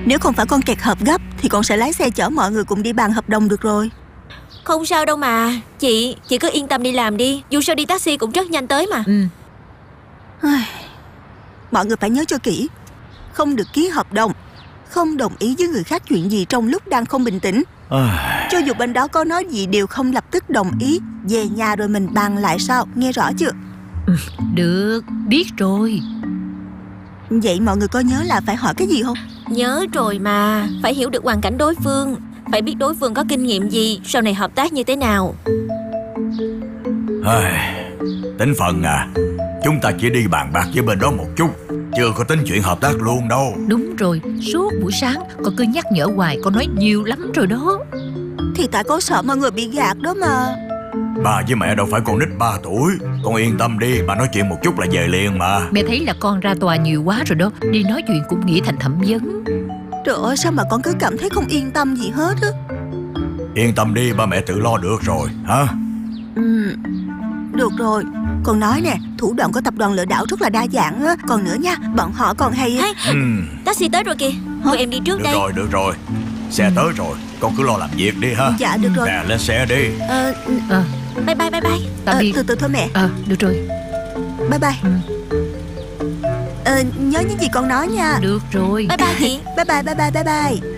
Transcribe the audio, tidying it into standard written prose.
Nếu không phải con kẹt họp gấp thì con sẽ lái xe chở mọi người cùng đi bàn hợp đồng được rồi. Không sao đâu mà. Chị cứ yên tâm đi làm đi. Dù sao đi taxi cũng rất nhanh tới mà. Mọi người phải nhớ cho kỹ. Không được ký hợp đồng, không đồng ý với người khác chuyện gì trong lúc đang không bình tĩnh. Cho dù bên đó có nói gì đều không lập tức đồng ý. Về nhà rồi mình bàn lại sau. Nghe rõ chưa? Được, biết rồi. Vậy mọi người có nhớ là phải hỏi cái gì không? Nhớ rồi mà. Phải hiểu được hoàn cảnh đối phương, phải biết đối phương có kinh nghiệm gì, sau này hợp tác như thế nào. Tính phần à, chúng ta chỉ đi bàn bạc với bên đó một chút, chưa có tính chuyện hợp tác luôn đâu. Đúng rồi, suốt buổi sáng con cứ nhắc nhở hoài, con nói nhiều lắm rồi đó. Thì tại con sợ mọi người bị gạt đó mà. Ba với mẹ đâu phải con nít 3 tuổi. Con yên tâm đi, ba nói chuyện một chút là về liền mà. Mẹ thấy là con ra tòa nhiều quá rồi đó. Đi nói chuyện cũng nghĩ thành thẩm vấn. Trời ơi, sao mà con cứ cảm thấy không yên tâm gì hết á. Yên tâm đi, ba mẹ tự lo được rồi hả? Được rồi. Con nói nè, thủ đoạn của tập đoàn lừa đảo rất là đa dạng á. Còn nữa nha, bọn họ còn hay... Taxi tới rồi kìa. Tụi em đi trước đây. Được rồi, xe tới rồi, con cứ lo làm việc đi ha. Dạ được rồi. Nè, lên xe đi. Bye bye. Tạm biệt. Từ từ thôi mẹ. Được rồi. Bye bye. Nhớ những gì con nói nha. Được rồi. Bye bye chị. Bye bye.